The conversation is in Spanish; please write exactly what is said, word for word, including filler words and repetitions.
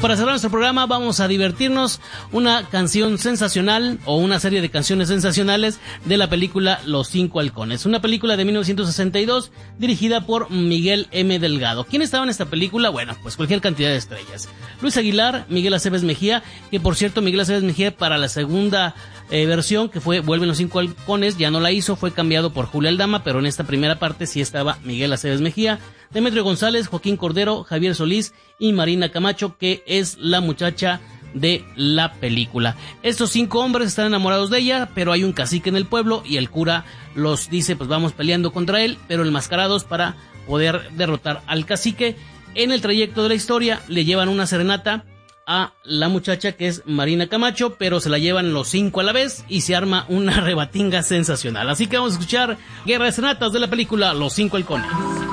para cerrar nuestro programa vamos a divertirnos una canción sensacional o una serie de canciones sensacionales de la película Los Cinco Halcones, una película de mil novecientos sesenta y dos dirigida por Miguel M. Delgado. ¿Quién estaba en esta película? Bueno, pues cualquier cantidad de estrellas. Luis Aguilar, Miguel Aceves Mejía, que por cierto Miguel Aceves Mejía para la segunda eh, versión, que fue Vuelven los Cinco Halcones, ya no la hizo, fue cambiado por Julia Aldama, pero en esta primera parte sí estaba Miguel Aceves Mejía, Demetrio González, Joaquín Cordero, Javier Solís y Marina Camacho, que es la muchacha de la película. Estos cinco hombres están enamorados de ella, pero hay un cacique en el pueblo y el cura los dice, pues vamos peleando contra él, pero enmascarados para poder derrotar al cacique. En el trayecto de la historia le llevan una serenata a la muchacha que es Marina Camacho, pero se la llevan los cinco a la vez y se arma una rebatinga sensacional. Así que vamos a escuchar Guerra de Serenatas de la película Los Cinco Halcones.